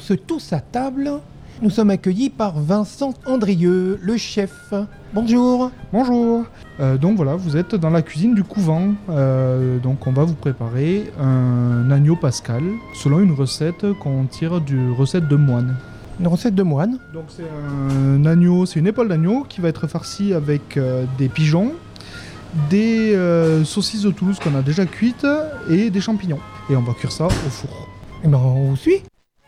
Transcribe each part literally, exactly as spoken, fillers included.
ce Tous à table, nous sommes accueillis par Vincent Andrieux, le chef. Bonjour. Bonjour. Euh, donc voilà, vous êtes dans la cuisine du couvent. Euh, donc on va vous préparer un agneau pascal selon une recette qu'on tire du recette de moine. Une recette de moine. Donc c'est un agneau, c'est une épaule d'agneau qui va être farcie avec euh, des pigeons, des euh, saucisses de Toulouse qu'on a déjà cuites et des champignons. Et on va cuire ça au four. Eh ben, on vous suit.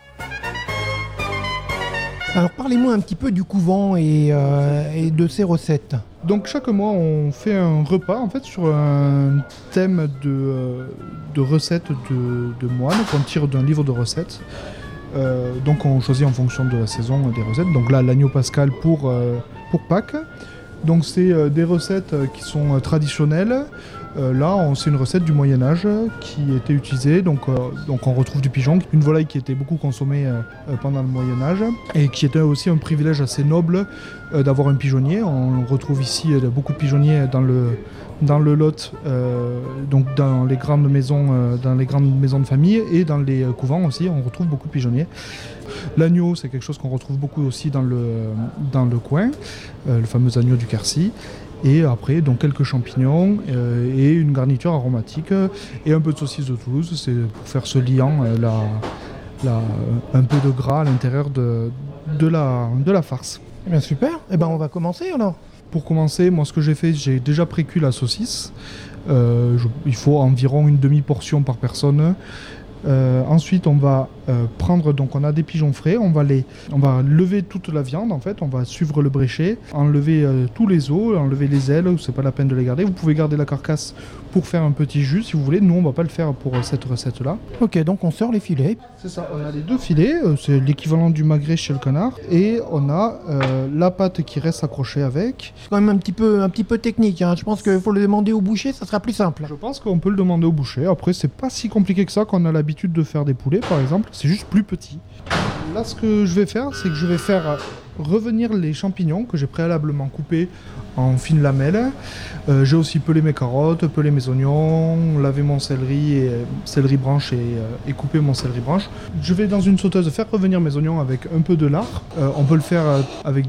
Alors parlez-moi un petit peu du couvent et, euh, et de ses recettes. Donc chaque mois on fait un repas en fait sur un thème de, euh, de recettes de, de moine qu'on tire d'un livre de recettes. Euh, donc on choisit en fonction de la saison des recettes. Donc là l'agneau pascal pour, euh, pour Pâques. Donc c'est euh, des recettes qui sont euh, traditionnelles. Euh, là, on, c'est une recette du Moyen-Âge qui était utilisée. Donc, euh, donc on retrouve du pigeon, une volaille qui était beaucoup consommée euh, pendant le Moyen-Âge et qui était aussi un privilège assez noble euh, d'avoir un pigeonnier. On retrouve ici euh, beaucoup de pigeonniers dans le, dans le Lot, euh, donc dans les grandes maisons, euh, dans les grandes maisons de famille et dans les euh, couvents aussi. On retrouve beaucoup de pigeonniers. L'agneau, c'est quelque chose qu'on retrouve beaucoup aussi dans le, dans le coin, euh, le fameux agneau du Quercy. Et après, donc quelques champignons euh, et une garniture aromatique euh, et un peu de saucisse de Toulouse. C'est pour faire ce liant, euh, la, la, un peu de gras à l'intérieur de, de, la, de la farce. Eh bien super. Eh ben on va commencer alors. Pour commencer, moi ce que j'ai fait, j'ai déjà précuit la saucisse. Euh, je, il faut environ une demi-portion par personne. Euh, ensuite, on va euh, prendre, donc on a des pigeons frais, on va les, on va lever toute la viande en fait, on va suivre le bréchet, enlever euh, tous les os, enlever les ailes, c'est pas la peine de les garder. Vous pouvez garder la carcasse pour faire un petit jus si vous voulez. Nous, on va pas le faire pour euh, cette recette-là. Ok, donc on sort les filets. C'est ça. On a les deux filets, euh, c'est l'équivalent du magret chez le canard, et on a euh, la pâte qui reste accrochée avec. C'est quand même un petit peu, un petit peu technique. Hein. Je pense qu'il faut le demander au boucher, ça sera plus simple. Je pense qu'on peut le demander au boucher. Après, c'est pas si compliqué que ça qu'on a l'habitude de faire des poulets par exemple, c'est juste plus petit. Là ce que je vais faire, c'est que je vais faire revenir les champignons que j'ai préalablement coupés en fines lamelles. Euh, j'ai aussi pelé mes carottes, pelé mes oignons, lavé mon céleri et céleri branche et, euh, et coupé mon céleri branche. Je vais dans une sauteuse faire revenir mes oignons avec un peu de lard. Euh, on peut le faire avec